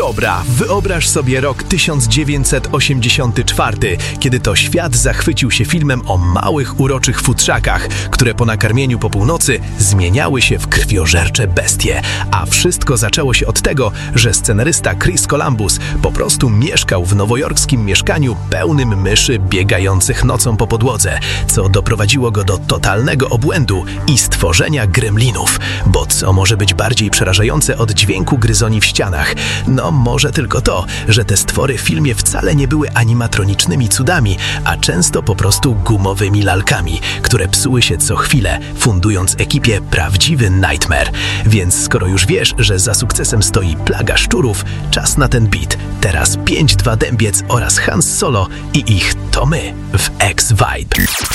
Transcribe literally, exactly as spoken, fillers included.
Dobra, wyobraź sobie rok tysiąc dziewięćset osiemdziesiąty czwarty, kiedy to świat zachwycił się filmem o małych, uroczych futrzakach, które po nakarmieniu po północy zmieniały się w krwiożercze bestie. A wszystko zaczęło się od tego, że scenarysta Chris Columbus po prostu mieszkał w nowojorskim mieszkaniu pełnym myszy biegających nocą po podłodze, co doprowadziło go do totalnego obłędu i stworzenia gremlinów. Bo co może być bardziej przerażające od dźwięku gryzoni w ścianach? No może tylko to, że te stwory w filmie wcale nie były animatronicznymi cudami, a często po prostu gumowymi lalkami, które psuły się co chwilę, fundując ekipie prawdziwy nightmare. Więc skoro już wiesz, że za sukcesem stoi plaga szczurów, czas na ten beat. Teraz pięć dwa Dębiec oraz Hans Solo i ich To My w X-Vibe.